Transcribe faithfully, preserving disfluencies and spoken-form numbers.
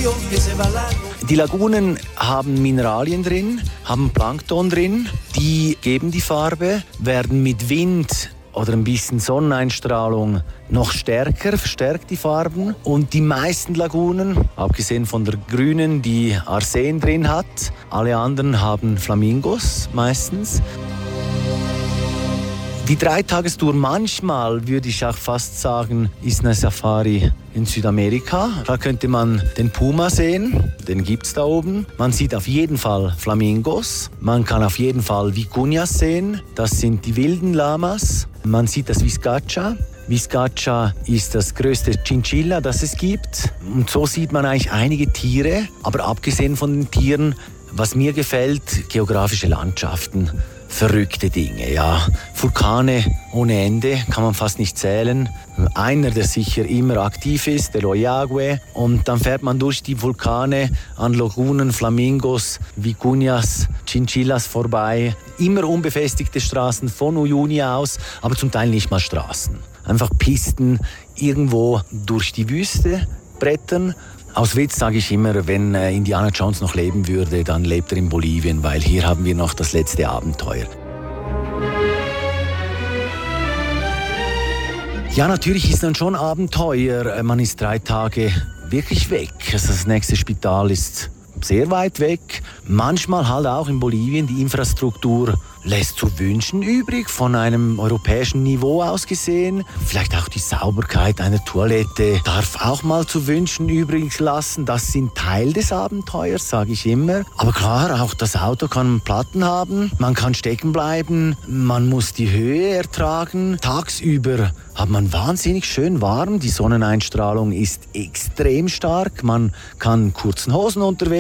Die Lagunen haben Mineralien drin, haben Plankton drin, die geben die Farbe, werden mit Wind oder ein bisschen Sonneneinstrahlung noch stärker, verstärkt die Farben. Und die meisten Lagunen, abgesehen von der grünen, die Arsen drin hat, alle anderen haben Flamingos meistens. Die Dreitagestour manchmal, würde ich auch fast sagen, ist eine Safari in Südamerika. Da könnte man den Puma sehen, den gibt's da oben. Man sieht auf jeden Fall Flamingos. Man kann auf jeden Fall Vicuñas sehen, das sind die wilden Lamas. Man sieht das Vizcacha. Vizcacha ist das größte Chinchilla, das es gibt. Und so sieht man eigentlich einige Tiere. Aber abgesehen von den Tieren, was mir gefällt, geografische Landschaften. Verrückte Dinge, ja. Vulkane ohne Ende, kann man fast nicht zählen. Einer, der sicher immer aktiv ist, der Oyague. Und dann fährt man durch die Vulkane an Lagunen, Flamingos, Vicuñas, Chinchillas vorbei. Immer unbefestigte Straßen von Uyuni aus, aber zum Teil nicht mal Straßen. Einfach Pisten irgendwo durch die Wüste brettern. Aus Witz sage ich immer, wenn äh, Indiana Jones noch leben würde, dann lebt er in Bolivien, weil hier haben wir noch das letzte Abenteuer. Ja, natürlich ist dann schon Abenteuer. Man ist drei Tage wirklich weg. Also das nächste Spital ist sehr weit weg. Manchmal halt auch in Bolivien. Die Infrastruktur lässt zu wünschen übrig, von einem europäischen Niveau aus gesehen. Vielleicht auch die Sauberkeit einer Toilette darf auch mal zu wünschen übrig lassen. Das sind Teil des Abenteuers, sage ich immer. Aber klar, auch das Auto kann Platten haben. Man kann stecken bleiben. Man muss die Höhe ertragen. Tagsüber hat man wahnsinnig schön warm. Die Sonneneinstrahlung ist extrem stark. Man kann in kurzen Hosen unterwegs